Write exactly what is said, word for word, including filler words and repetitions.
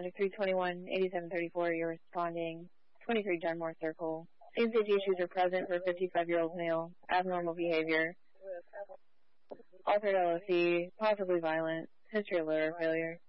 Project three twenty-one, eighty-seven thirty-four, you're responding. twenty-three Dunmore Circle. Same safety issues are present for a fifty-five-year-old male. Abnormal behavior. Altered L O C, possibly violent. History of liver failure.